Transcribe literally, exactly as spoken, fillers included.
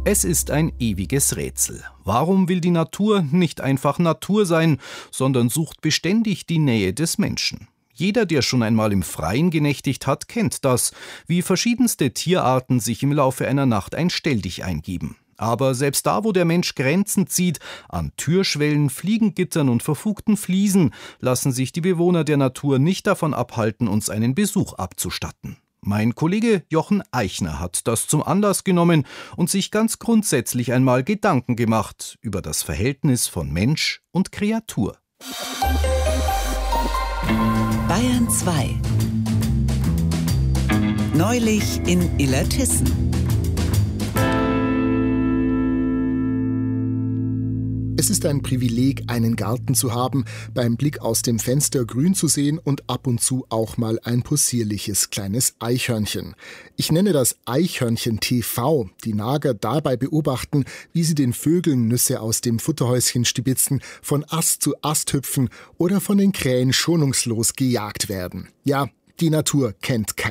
Es ist ein ewiges Rätsel. Warum will die Natur nicht einfach Natur sein, sondern sucht beständig die Nähe des Menschen? Jeder, der schon einmal im Freien genächtigt hat, kennt das, wie verschiedenste Tierarten sich im Laufe einer Nacht ein Stelldich eingeben. Aber selbst da, wo der Mensch Grenzen zieht, an Türschwellen, Fliegengittern und verfugten Fliesen, lassen sich die Bewohner der Natur nicht davon abhalten, uns einen Besuch abzustatten. Mein Kollege Jochen Eichner hat das zum Anlass genommen und sich ganz grundsätzlich einmal Gedanken gemacht über das Verhältnis von Mensch und Kreatur. Bayern zwei. Neulich in Illertissen. Es ist ein Privileg, einen Garten zu haben, beim Blick aus dem Fenster grün zu sehen und ab und zu auch mal ein possierliches kleines Eichhörnchen. Ich nenne das Eichhörnchen-T V. Die Nager dabei beobachten, wie sie den Vögeln Nüsse aus dem Futterhäuschen stibitzen, von Ast zu Ast hüpfen oder von den Krähen schonungslos gejagt werden. Ja, die Natur kennt kein